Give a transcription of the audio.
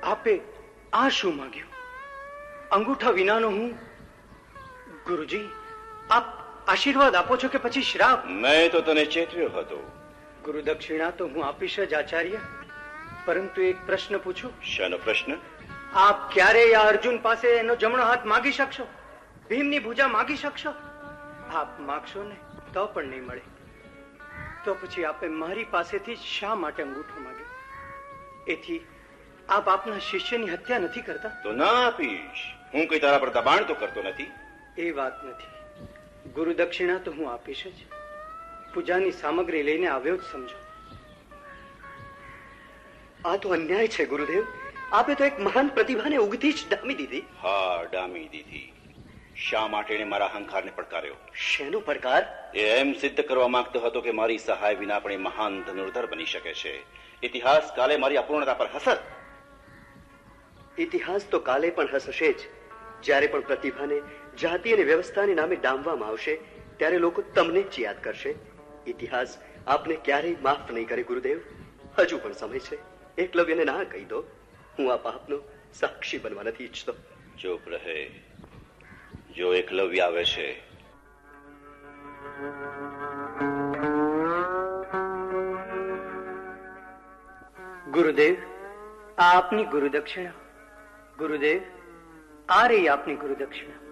આપે આ શું માંગ્યું? અંગૂઠા વિનાનો હું? ગુરુજી, આપ આશીર્વાદ આપો છો કે પછી શ્રાપ? મેં તો તને ચેતવ્યો હતો. ગુરુ દક્ષિણા તો હું આપીશ જ આચાર્ય, પરંતુ એક પ્રશ્ન પૂછું. શાનો પ્રશ્ન? આપ ક્યારેય આ અર્જુન પાસે એનો જમણો હાથ માગી શકશો? ભીમની ભુજા માગી શકશો? આપ માગશો ને તો પણ નહીં મળે. તો પછી આપે મારી પાસેથી શા માટે અંગૂઠો માંગ્યો? એથી આપ આપના શિષ્યની હત્યા નથી કરતા? તો ના આપીશ. હું કઈ તારા પર દબાણ તો કરતો નથી. એ વાત નથી. ગુરુ દક્ષિણા તો હું આપીશ જ. પૂજાની સામગ્રી લઈને આવ્યો જ સમજો. આ તો અન્યાય છે ગુરુદેવ. આપે તો એક મહાન પ્રતિભાને ઉગતી જ ડામી દીધી. હા, ડામી દીધી. શા માટે એને મારા અહંકારને પડકાર્યો? શેનો પડકાર? એ એમ સિદ્ધ કરવા માંગતો હતો કે મારી સહાય વિના પણ એ મહાન ધનુર્ધર બની શકે છે. ઇતિહાસ કાલે મારી અપૂર્ણતા પર હસત. ઇતિહાસ તો કાલે પણ હસશે જ. જ્યારે પણ પ્રતિભાને જાતિ અને વ્યવસ્થાને નામે ડામવામાં આવશે ત્યારે લોકો તમને જ યાદ કરશે. ઇતિહાસ આપને ક્યારેય માફ નહીં કરે ગુરુદેવ. હજુ પણ સમય છે. એકલવ્યને ના કહી દો. હું આ પાપનો સાક્ષી બનવા નથી ઈચ્છતો. ચૂપ રહે. જો એકલવ્ય આવે છે. ગુરુદેવ, આ આપની ગુરુ દક્ષિણા. ગુરુદેવ, આ રહી આપની ગુરુ દક્ષિણા.